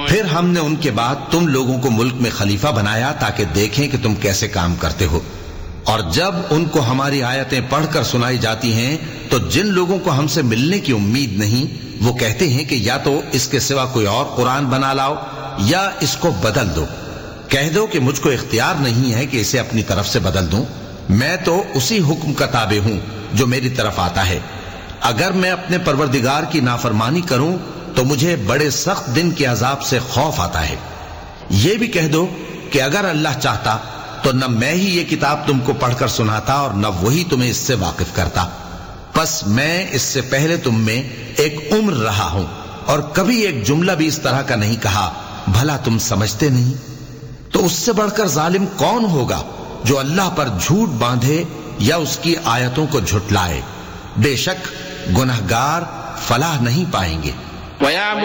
फिर हमने उनके बाद तुम लोगों को मुल्क में खलीफा बनाया ताकि देखें कि तुम कैसे काम करते हो। और जब उनको हमारी आयतें पढ़कर सुनाई जाती हैं तो जिन लोगों को हमसे मिलने की उम्मीद नहीं वो कहते हैं कि या तो इसके सिवा कोई और कुरान बना लाओ या इसको बदल दो। कह दो कि मुझको इख्तियार नहीं है कि इसे अपनी तरफ से बदल दूं, मैं तो उसी हुक्म का ताबे हूं जो मेरी तरफ आता है। अगर मैं अपने परवरदिगार की नाफरमानी करूं तो मुझे बड़े सख्त दिन के अजाब से खौफ आता है। यह भी कह दो कि अगर अल्लाह चाहता तो न मैं ही ये किताब तुमको पढ़कर सुनाता और न वही तुम्हें इससे वाकिफ करता। बस मैं इससे पहले तुम में एक उम्र रहा हूं और कभी एक जुमला भी इस तरह का नहीं कहा, भला तुम समझते नहीं? तो उससे बढ़कर जालिम कौन होगा जो अल्लाह पर झूठ बांधे या उसकी आयतों को झुटलाए। बेशक गुनहगार फलाह नहीं पाएंगे।